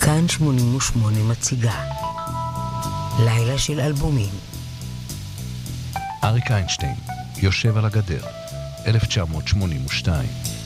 כאן 88 מציגה לילה של אלבומים. אריק איינשטיין, יושב על הגדר, 1982.